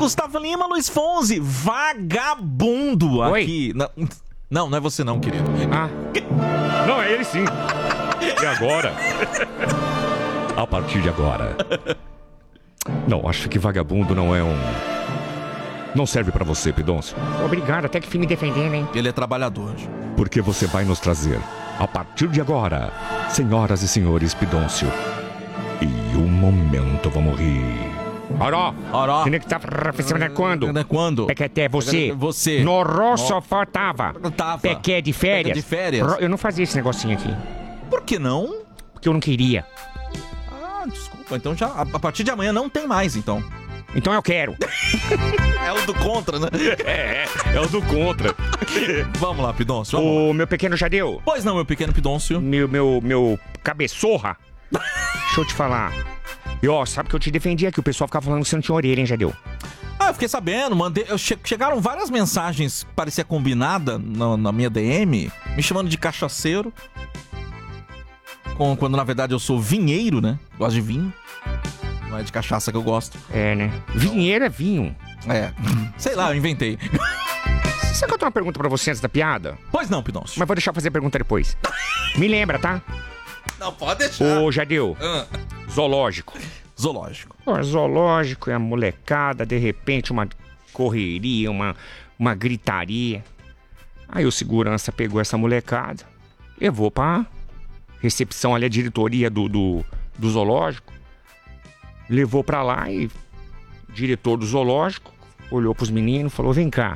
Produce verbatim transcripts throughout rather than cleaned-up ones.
Gustavo Lima, Luiz Fonzi, vagabundo. Oi? Aqui. Não, não, não é você não, querido. Ah. Não, é ele sim. E agora? A partir de agora. Não, acho que vagabundo não é um... Não serve pra você, Pidoncio. Obrigado, até que fim me defendendo, hein? Ele é trabalhador. Porque você vai nos trazer, a partir de agora, senhoras e senhores Pidoncio. E um momento vamos rir. Oró, Oró. tinha que estar profissional quando? Quando? Pequeté, você. Você. No só faltava. Tava. Pequé de férias. Pequé de férias. Ro- Eu não fazia esse negocinho aqui. Por que não? Porque eu não queria. Ah, desculpa. Então já, a, a partir de amanhã não tem mais, então. Então eu quero. É o do contra, né? É, é o do contra. Vamos lá, Pidoncio. Vamos lá. Ô, meu pequeno Jadeu. Pois não, meu pequeno Pidoncio. Meu, meu, meu cabeçorra. Deixa eu te falar. E ó, sabe que eu te defendi aqui. O pessoal ficava falando que você não tinha orelha, hein, Jadeu? Ah, eu fiquei sabendo, mandei. Eu che- chegaram várias mensagens que parecia combinada na, na minha D M, me chamando de cachaceiro. Com, quando na verdade eu sou vinheiro, né? Gosto de vinho. Não é de cachaça que eu gosto. É, né? Vinheiro é vinho. É. Sei lá, eu inventei. Sabe que eu tenho uma pergunta pra você antes da piada? Pois não, Pidoncio. Mas vou deixar fazer a pergunta depois. Me lembra, tá? Não, pode deixar. Ô, Jadeu. Ah, Zoológico. zoológico. Ó, zoológico é a molecada, de repente uma correria, uma, uma gritaria. Aí o segurança pegou essa molecada, levou pra recepção ali, a diretoria do, do, do zoológico. Levou pra lá e o diretor do zoológico olhou pros meninos e falou: vem cá.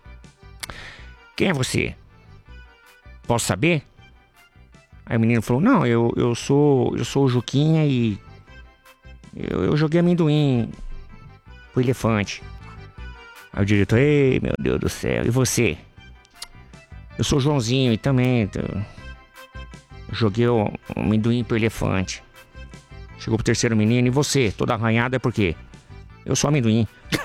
Quem é você? Posso saber? Aí o menino falou: não, eu, eu sou eu sou o Juquinha e eu, eu joguei amendoim pro elefante. Aí o diretor: ei, meu Deus do céu, e você? Eu sou o Joãozinho e também tô... joguei o amendoim pro elefante. Chegou pro terceiro menino: e você? Toda arranhada é por quê? Eu sou amendoim.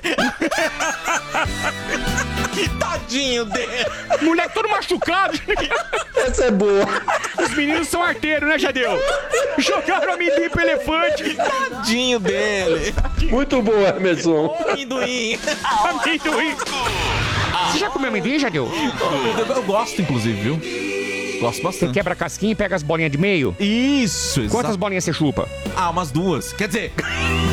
Tadinho dele. Moleque todo machucado. Essa é boa. Os meninos são arteiros, né, Jadeu? Jogaram amendoim pro elefante. Tadinho dele. Muito boa, Emerson. Amendoim. Amendoim. Você já comeu amendoim, Jadeu? Eu, eu gosto, inclusive, viu? Gosto Você bastante. quebra a casquinha e pega as bolinhas de meio? Isso, exato. Quantas bolinhas você chupa? Ah, umas duas. Quer dizer,